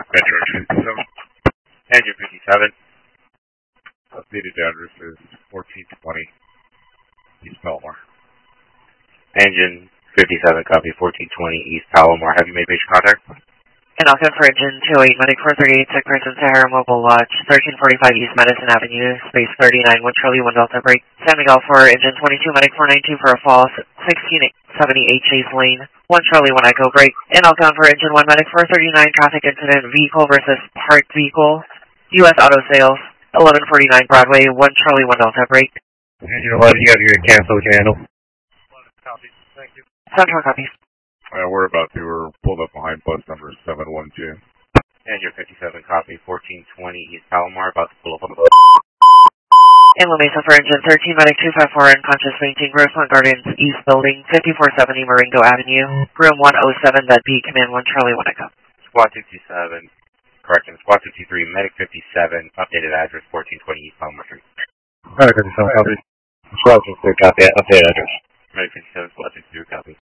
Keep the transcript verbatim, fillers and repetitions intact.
Metro fifty-seven. Engine fifty-seven. Updated address is fourteen twenty East Palomar. Engine fifty-seven, copy, fourteen twenty East Palomar. Have you made basic contact? And I'll for engine two eight, Medic four thirty-eight, Tech Prison Sahara Mobile Lodge, thirteen forty-five East Madison Avenue, space thirty-nine, one Charlie, one Delta break. San Miguel for engine twenty-two, Medic four ninety-two for a fall, sixteen seventy-eight Chase Lane, one Charlie, one Echo break. And I'll for engine one, Medic four thirty-nine, traffic incident, vehicle versus parked vehicle, U S Auto Sales, eleven forty-nine Broadway, one Charlie, one Delta break. Engine eleven, you got to get cancel, we can handle. Copy, thank you. Central copy. Uh, we're about to, we're pulled up behind bus number seven one two. Engine fifty-seven, copy, fourteen twenty East Palomar, about to pull up on the bus. And La Mesa for engine thirteen, Medic two five four, unconscious fainting, Rosemont Gardens, East Building, fifty-four seventy Marengo Avenue, room one oh seven, bed B, command one Charlie, one Echo. Squad sixty-seven, correction, Squad sixty-three, Medic fifty-seven, updated address, fourteen twenty East Palomar Street. Alright, fifty-seven, copy. Squad sixty-three, copy, updated address. Medic fifty-seven, Squad sixty-two, copy.